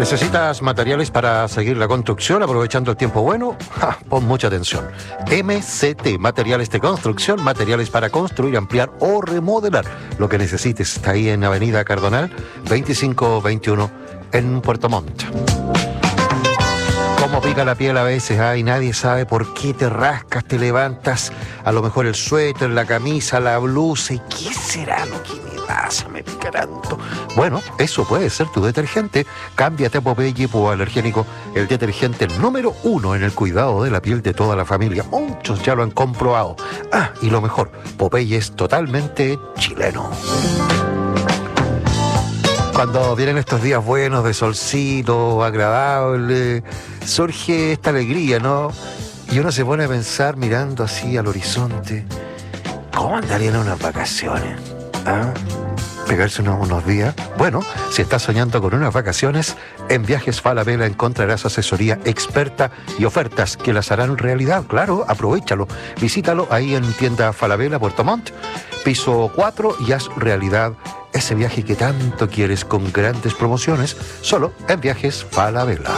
¿Necesitas materiales para seguir la construcción aprovechando el tiempo bueno? Pon mucha atención. MCT, materiales de construcción, materiales para construir, ampliar o remodelar. Lo que necesites está ahí en Avenida Cardonal, 2521 en Puerto Montt. Cómo pica la piel a veces, y nadie sabe por qué te rascas, te levantas, a lo mejor el suéter, la camisa, la blusa, ¿y qué será lo que me pasa? Me pica tanto. Bueno, eso puede ser tu detergente. Cámbiate a Popeye hipoalergénico, el detergente número 1 en el cuidado de la piel de toda la familia. Muchos ya lo han comprobado. Y lo mejor, Popeye es totalmente chileno. Cuando vienen estos días buenos de solcito, agradable, surge esta alegría, ¿no? Y uno se pone a pensar mirando así al horizonte, ¿cómo andarían unas vacaciones? ¿Pegarse unos días? Bueno, si estás soñando con unas vacaciones, en Viajes Falabella encontrarás asesoría experta y ofertas que las harán realidad. Claro, aprovéchalo. Visítalo ahí en tienda Falabella, Puerto Montt, piso 4, y haz realidad ese viaje que tanto quieres con grandes promociones, solo en Viajes Falabella.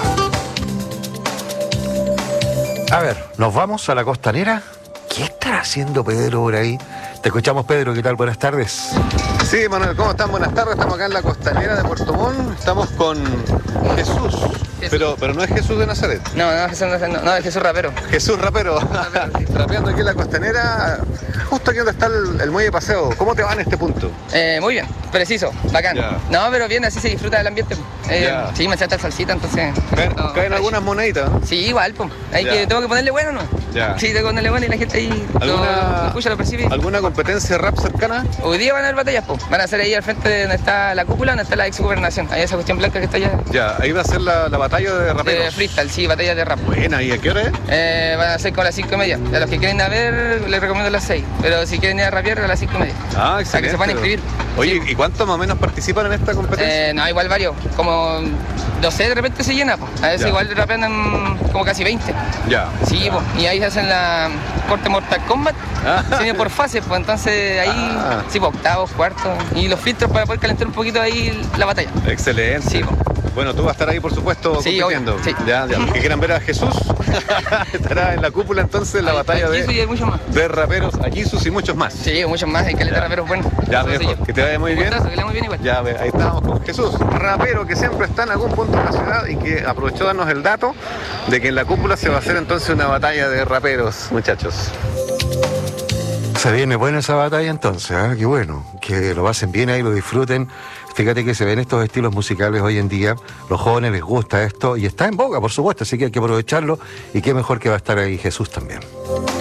A ver, ¿nos vamos a la costanera? ¿Qué estará haciendo Pedro por ahí? Te escuchamos, Pedro, ¿qué tal? Buenas tardes. Sí, Manuel, ¿cómo están? Buenas tardes, estamos acá en la costanera de Puerto Montt, estamos con Jesús. Pero no es Jesús de Nazaret. No, es Jesús Rapero. Jesús Rapero, rapeando aquí en la costanera, justo aquí donde está el muelle de paseo. ¿Cómo te va en este punto? Muy bien, preciso, bacán. Ya. No, pero bien, así se disfruta del ambiente. Sí, me echaste salsita, entonces... ¿Caen algunas moneditas? Sí, igual, pues. Tengo que ponerle bueno, ¿no? Ya. Sí, tengo que ponerle bueno y la gente ahí lo escucha, lo percibe. ¿Alguna competencia de rap cercana? Hoy día van a haber batallas, pues. Van a ser ahí al frente de donde está la cúpula, donde está la ex gobernación. Ahí esa cuestión blanca que está allá. Ya, ahí va a ser la batalla de raperos. De freestyle, sí, batalla de rap. Buena, ¿y a qué hora es? Van a ser con las 5:30. A los que quieren ir a ver, les recomiendo las 6. Pero si quieren ir a rapear, a las 5:30. Excelente. Para que se puedan inscribir. Oye, Sí. ¿Y cuántos más o menos participan en esta competencia? No, igual varios. Como, no sé, de repente se llena, po. A veces Ya. igual rapean como casi 20. Ya. Sí, po. Y ahí se hacen la corte Mortal Kombat. Se viene por fases, pues entonces ahí, sí, po, octavos, cuartos. Y los filtros para poder calentar un poquito ahí la batalla. Excelente. Sí, po. Bueno, tú vas a estar ahí, por supuesto, Sí, compitiendo. obvio, sí. Ya. Los que quieran ver a Jesús, estará en la cúpula entonces la batalla Aquí y hay muchos más. de raperos, Jesus y muchos más. Sí, muchos más. Hay caleta de raperos buenos. Ya, Eso viejo, sí yo. que te vaya muy Un bien. gustazo, que le vaya muy bien igual. Ya, ahí estábamos con Jesús, rapero que siempre está en algún punto de la ciudad y que aprovechó de darnos el dato de que en la cúpula se va a hacer entonces una batalla de raperos, muchachos. Se viene buena esa batalla entonces, qué bueno, que lo pasen bien ahí, lo disfruten. Fíjate que se ven estos estilos musicales hoy en día, los jóvenes les gusta esto y está en boga, por supuesto, así que hay que aprovecharlo y qué mejor que va a estar ahí Jesús también.